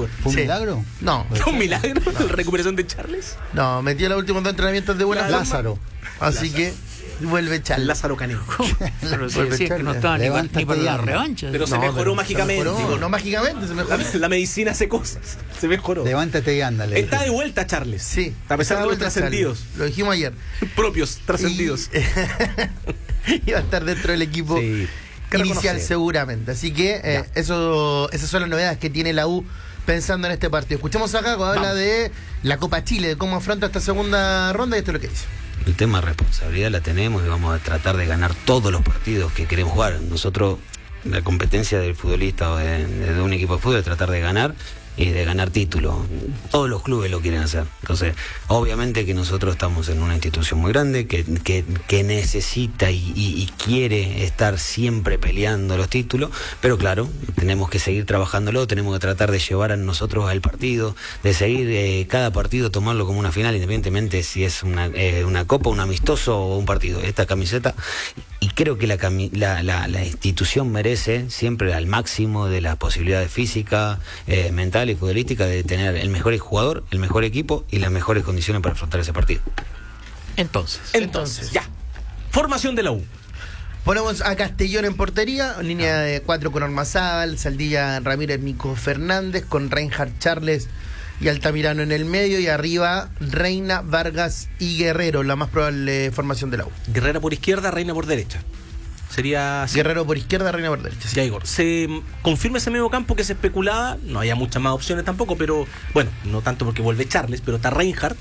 Igor. ¿Fue un milagro? No. ¿Fue un milagro la recuperación de Charles? No, metió los últimos 2 entrenamientos de buena forma. Lázaro. Así que vuelve Charles. Lázaro Canejo. Pero sí, Vuelve sí, que Charles. no estaba ni para la revancha. Pero se mejoró mágicamente. Igor. No mágicamente, se mejoró. La medicina hace cosas. Se mejoró. Levántate y ándale. Está de vuelta Charles. Sí. A pesar de los Vuelve trascendidos. Charles. Lo dijimos ayer. Propios, trascendidos. Iba a estar dentro del equipo Sí. inicial seguramente. Así que esas son las novedades que tiene la U pensando en este partido. Escuchamos acá cuando habla de la Copa Chile, de cómo afronta esta segunda ronda, y esto es lo que dice. El tema de responsabilidad la tenemos y vamos a tratar de ganar todos los partidos que queremos jugar. Nosotros, la competencia del futbolista o de un equipo de fútbol es tratar de ganar y de ganar títulos. Todos los clubes lo quieren hacer. Entonces, obviamente que nosotros estamos en una institución muy grande que necesita y quiere estar siempre peleando los títulos, pero claro, tenemos que seguir trabajándolo, tenemos que tratar de llevar a nosotros al partido, de seguir cada partido, tomarlo como una final, independientemente si es una copa, un amistoso o un partido. Esta camiseta, y creo que la institución merece siempre al máximo de las posibilidades físicas, mental y futbolística, de tener el mejor jugador, el mejor equipo y las mejores condiciones para afrontar ese partido. Entonces, ya. Formación de la U. Ponemos a Castellón en portería, en línea de 4 con Ormazábal, Saldilla, Ramírez, Nico Fernández, con Reinhardt, Charles y Altamirano en el medio, y arriba Reina, Vargas y Guerrero, la más probable formación de la U. Guerrero por izquierda, Reina por derecha. Sería así. Guerrero por izquierda, Reina por derecha. Sí. Ya, Igor, se confirma ese medio campo que se especulaba, no había muchas más opciones tampoco, pero bueno, no tanto porque vuelve Charles, pero está Reinhardt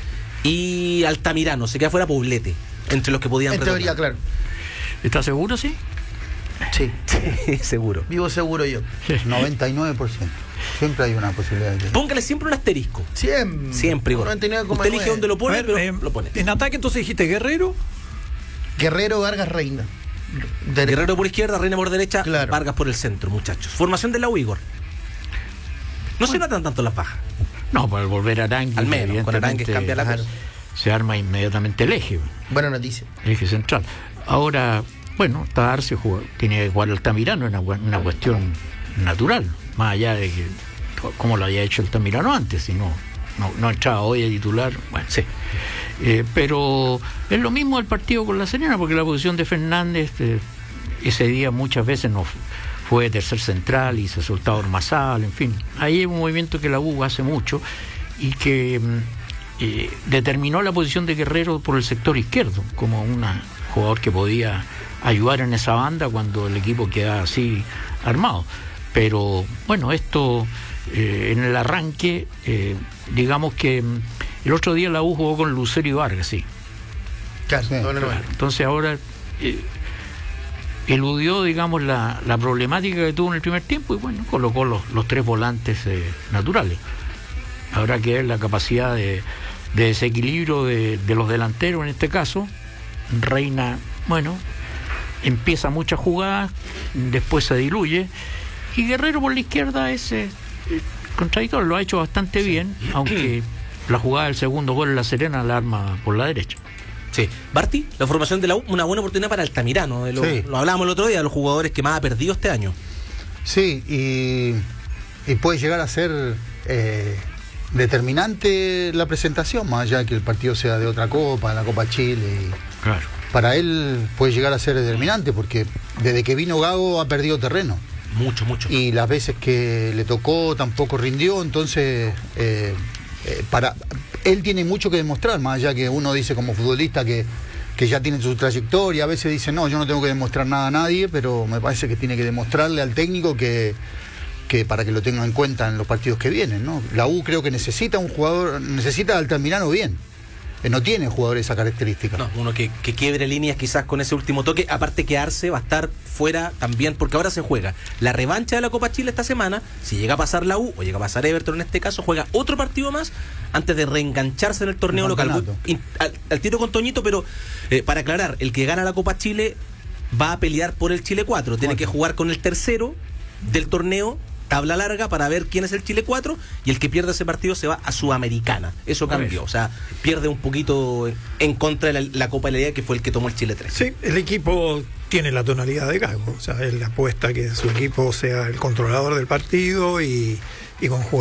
y Altamirano, se queda fuera Poblete, entre los que podían En teoría, claro. ¿Estás seguro, sí? Sí. seguro. Vivo seguro yo. 99%. Siempre hay una posibilidad de que... Póngale siempre un asterisco. Siempre, Igor. 99,9. Usted elige dónde lo pone, A ver, pero lo pone. En ataque entonces dijiste Guerrero. Guerrero, Vargas, Reina. Guerrero por izquierda, Reina por derecha, Claro. Vargas por el centro, muchachos. Formación de la U, Igor. No se notan tanto las bajas. No, para volver a Arangues. Al menos, con Arangues evidentemente, cambia la cosa. se arma inmediatamente el eje Buena noticia. central. Ahora, bueno, está Arce, tiene que jugar Altamirano, es una cuestión natural, más allá de que como lo había hecho Altamirano antes, si no entraba hoy a titular, bueno, Sí. pero es lo mismo el partido con La Serena, porque la posición de Fernández ese día muchas veces no fue tercer central y se soltaba Ormazábal, en fin, ahí hay un movimiento que la U hace mucho y que determinó la posición de Guerrero por el sector izquierdo como un jugador que podía ayudar en esa banda cuando el equipo queda así armado. Pero bueno, esto en el arranque, digamos que el otro día la U jugó con Lucero y Vargas, sí. Claro, Sí, bueno, Claro. Entonces ahora eludió, digamos, la problemática que tuvo en el primer tiempo y bueno, colocó los 3 volantes naturales. Habrá que ver la capacidad de desequilibrio de los delanteros en este caso. Reina, bueno, empieza muchas jugadas, después se diluye, y Guerrero por la izquierda es contradictorio, lo ha hecho bastante bien, aunque la jugada del segundo gol en La Serena la arma por la derecha. Sí. Barty, la formación de la U, una buena oportunidad para Altamirano. Sí. Lo hablábamos el otro día, de los jugadores que más ha perdido este año. Sí, y puede llegar a ser determinante la presentación, más allá de que el partido sea de otra copa, la Copa Chile. Claro. Para él puede llegar a ser determinante, porque desde que vino Gago ha perdido terreno. Mucho. Y las veces que le tocó tampoco rindió, entonces para él tiene mucho que demostrar, más allá que uno dice como futbolista que ya tiene su trayectoria, a veces dice no, yo no tengo que demostrar nada a nadie, pero me parece que tiene que demostrarle al técnico que para que lo tenga en cuenta en los partidos que vienen, ¿no? La U creo que necesita un jugador, necesita al Altamirano bien. No tiene jugadores esa característica. No, uno que quiebre líneas quizás con ese último toque. Aparte que Arce va a estar fuera también, porque ahora se juega la revancha de la Copa Chile esta semana. Si llega a pasar la U o llega a pasar Everton en este caso, juega otro partido más antes de reengancharse en el torneo local. Al tiro con Toñito, pero para aclarar, el que gana la Copa Chile va a pelear por el Chile 4. Tiene que jugar con el tercero del torneo, tabla larga, para ver quién es el Chile 4, y el que pierde ese partido se va a Sudamericana. Eso cambió, o sea, pierde un poquito en contra de la Copa de la Liga, que fue el que tomó el Chile 3. Sí, el equipo tiene la tonalidad de Gago, o sea, él apuesta a que su equipo sea el controlador del partido y con jugadores